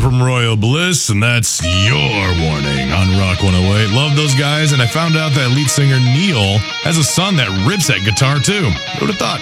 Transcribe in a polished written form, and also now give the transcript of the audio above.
from Royal Bliss, and that's Your Warning on Rock 108. Love those guys, and I found out that lead singer Neil has a son that rips that guitar too. Who would have thought?